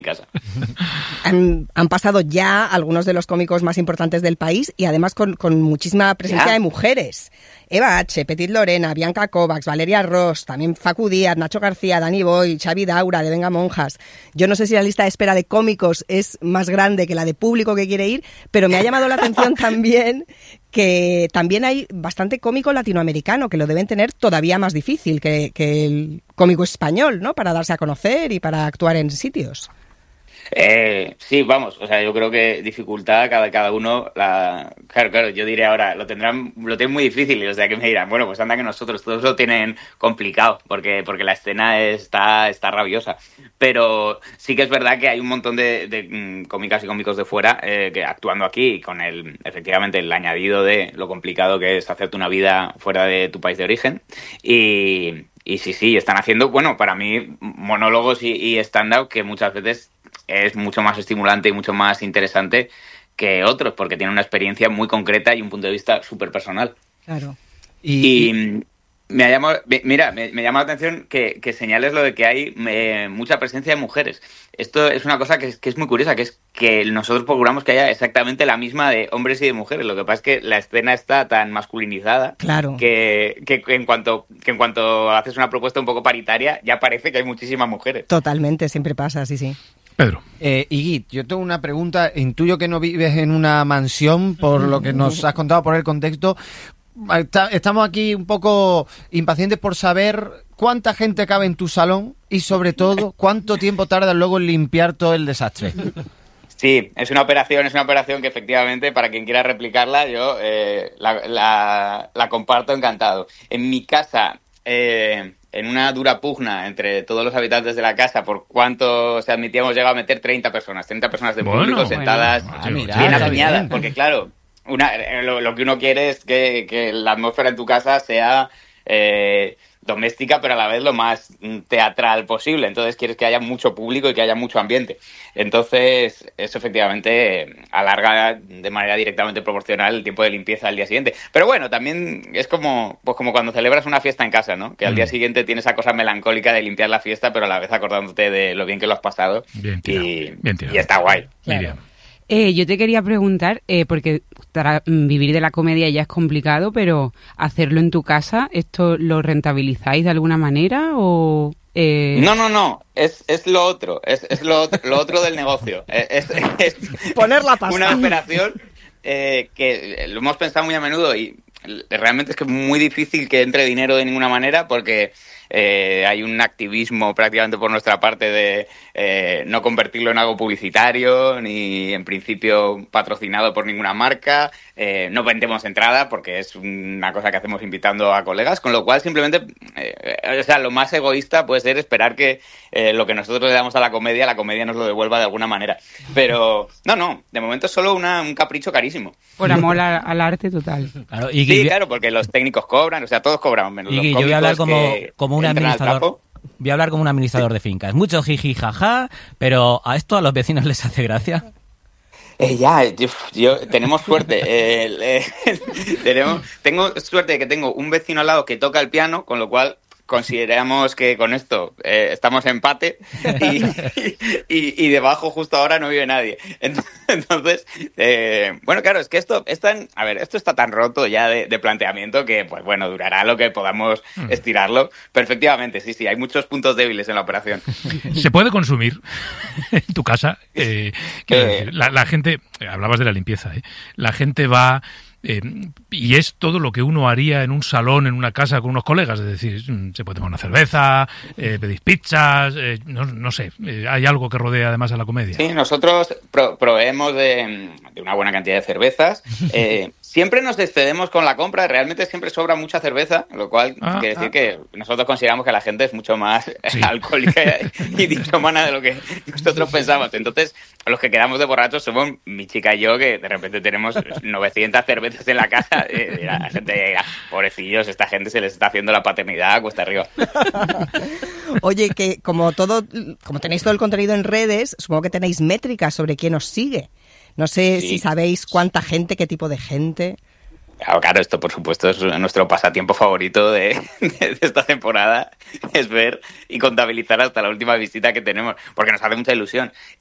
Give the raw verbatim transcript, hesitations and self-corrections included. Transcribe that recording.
casa. Han, han pasado ya algunos de los cómicos más importantes del país y además con, con muchísima presencia ¿Ya? de mujeres. Eva H., Petit Lorena, Bianca Kovacs, Valeria Ross, también Facu Díaz, Nacho García, Dani Boy, Xavi Daura, de Venga Monjas. Yo no sé si la lista de espera de cómicos es más grande que la de público que quiere ir, pero me ha llamado la atención también que también hay bastante cómico latinoamericano, que lo deben tener todavía más difícil que, que el cómico español, ¿no? Para darse a conocer y para actuar en sitios. Eh, sí, vamos, o sea, yo creo que dificultad cada, cada uno, la... claro, claro, yo diré ahora, lo tendrán, lo tienen muy difícil, o sea, que me dirán, bueno, pues anda que nosotros, todos lo tienen complicado, porque, porque la escena está, está rabiosa, pero sí que es verdad que hay un montón de, de mm, cómicas y cómicos de fuera eh, que actuando aquí, con el, efectivamente, el añadido de lo complicado que es hacerte una vida fuera de tu país de origen, y, y sí, sí, están haciendo, bueno, para mí, monólogos y, y stand-up que muchas veces es mucho más estimulante y mucho más interesante que otros, porque tiene una experiencia muy concreta y un punto de vista súper personal. Claro. Y, y me ha llamado, mira, me, me llama la atención que, que señales lo de que hay eh, mucha presencia de mujeres. Esto es una cosa que es, que es muy curiosa, que es que nosotros procuramos que haya exactamente la misma de hombres y de mujeres. Lo que pasa es que la escena está tan masculinizada claro. que, que, que, en cuanto, que en cuanto haces una propuesta un poco paritaria, ya parece que hay muchísimas mujeres. Totalmente, siempre pasa, sí, sí. Pedro. Eh, Iggy, yo tengo una pregunta. Intuyo que no vives en una mansión, por lo que nos has contado, por el contexto. Está, estamos aquí un poco impacientes por saber cuánta gente cabe en tu salón y, sobre todo, cuánto tiempo tardas luego en limpiar todo el desastre. Sí, es una operación, es una operación que efectivamente, para quien quiera replicarla, yo eh, la, la, la comparto encantado. En mi casa... Eh, en una dura pugna entre todos los habitantes de la casa por cuánto se admitía, hemos llegado a meter treinta personas, treinta personas de bueno, público sentadas, bueno, ah, mira, bien está apiñadas, bien. porque claro, una, lo, lo que uno quiere es que, que la atmósfera en tu casa sea eh, doméstica, pero a la vez lo más teatral posible. Entonces quieres que haya mucho público y que haya mucho ambiente. Entonces eso efectivamente alarga de manera directamente proporcional el tiempo de limpieza al día siguiente. Pero bueno, también es como, pues como cuando celebras una fiesta en casa, ¿no? Que al día siguiente tienes esa cosa melancólica de limpiar la fiesta, pero a la vez acordándote de lo bien que lo has pasado. Bien tirado, y, bien tirado. y está guay. Miriam. Eh, yo te quería preguntar, eh, porque para vivir de la comedia ya es complicado, pero hacerlo en tu casa, ¿esto lo rentabilizáis de alguna manera o...? Eh... No, no, no, es, es lo otro, es, es lo, lo otro del negocio. Es, es, es poner la pasta. Una operación eh, que lo hemos pensado muy a menudo y realmente es que es muy difícil que entre dinero de ninguna manera porque eh, hay un activismo prácticamente por nuestra parte de eh, no convertirlo en algo publicitario ni en principio patrocinado por ninguna marca. Eh, no vendemos entrada porque es una cosa que hacemos invitando a colegas, con lo cual simplemente, eh, o sea, lo más egoísta puede ser esperar que eh, lo que nosotros le damos a la comedia, la comedia nos lo devuelva de alguna manera. Pero no, no, de momento es solo una, un capricho carísimo. Por amor a, al arte total. Claro, y sí, claro, porque los técnicos cobran, o sea, todos cobramos menos y los yo voy a hablar como, como un administrador. Voy a hablar como un administrador de fincas. Mucho jiji jaja, pero ¿a esto a los vecinos les hace gracia? Eh, ya, yo, yo tenemos suerte. Eh, eh, tenemos, tengo suerte de que tengo un vecino al lado que toca el piano, con lo cual consideramos que con esto eh, estamos en empate y, y, y debajo justo ahora no vive nadie. Entonces, eh, bueno, claro, es que esto, es tan, a ver, esto está tan roto ya de, de planteamiento que, pues bueno, durará lo que podamos estirarlo. Pero efectivamente, sí, sí, hay muchos puntos débiles en la operación. ¿Se puede consumir en tu casa? Eh, quiero decir, la, la gente, hablabas de la limpieza, ¿eh? La gente va... Eh, y es todo lo que uno haría en un salón, en una casa con unos colegas, es decir, se puede tomar una cerveza, eh, pedís pizzas, eh, no, no sé, eh, hay algo que rodea además a la comedia. Sí, nosotros pro- proveemos de, de una buena cantidad de cervezas, eh, siempre nos excedemos con la compra, realmente siempre sobra mucha cerveza, lo cual ah, quiere decir ah. que nosotros consideramos que la gente es mucho más sí. alcohólica y dichomana de lo que nosotros pensamos, entonces los que quedamos de borrachos somos mi chica y yo, que de repente tenemos novecientas cervezas en la casa, eh, la gente llega, pobrecillos, esta gente se les está haciendo la paternidad cuesta arriba. Oye, que como todo, como tenéis todo el contenido en redes, supongo que tenéis métricas sobre quién os sigue. No sé sí. si sabéis cuánta gente, qué tipo de gente. Claro, claro, esto por supuesto es nuestro pasatiempo favorito de, de esta temporada, es ver y contabilizar hasta la última visita que tenemos, porque nos hace mucha ilusión.